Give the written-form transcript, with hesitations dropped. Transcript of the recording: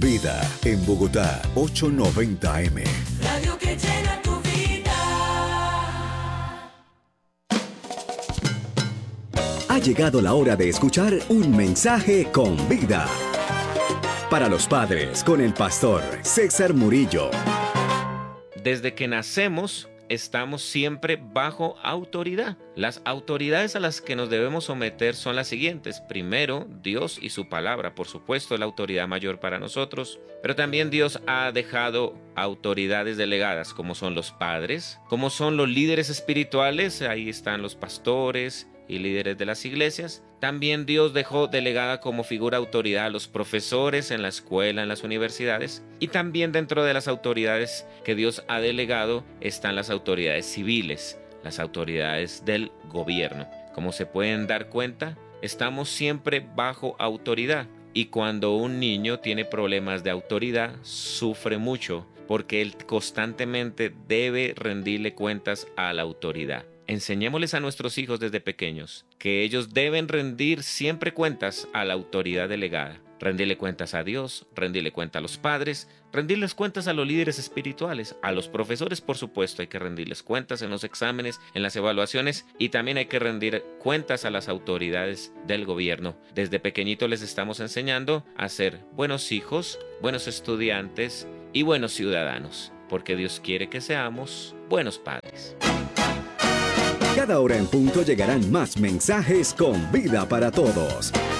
Vida en Bogotá, 890M. Radio que llena tu vida. Ha llegado la hora de escuchar un mensaje con vida. Para los padres, con el pastor César Murillo. Desde que nacemos, estamos siempre bajo autoridad. Las autoridades a las que nos debemos someter son las siguientes. Primero, Dios y su palabra, por supuesto, la autoridad mayor para nosotros. Pero también Dios ha dejado autoridades delegadas, como son los padres, como son los líderes espirituales, ahí están los pastores y líderes de las iglesias. También Dios dejó delegada como figura autoridad a los profesores en la escuela, en las universidades. Y también dentro de las autoridades que Dios ha delegado están las autoridades civiles, las autoridades del gobierno. Como se pueden dar cuenta, estamos siempre bajo autoridad. Y cuando un niño tiene problemas de autoridad, sufre mucho porque él constantemente debe rendirle cuentas a la autoridad. Enseñémosles a nuestros hijos desde pequeños que ellos deben rendir siempre cuentas a la autoridad delegada. Rendirle cuentas a Dios, rendirle cuentas a los padres, rendirles cuentas a los líderes espirituales, a los profesores, por supuesto, hay que rendirles cuentas en los exámenes, en las evaluaciones, y también hay que rendir cuentas a las autoridades del gobierno. Desde pequeñito les estamos enseñando a ser buenos hijos, buenos estudiantes y buenos ciudadanos, porque Dios quiere que seamos buenos padres. Cada hora en punto llegarán más mensajes con vida para todos.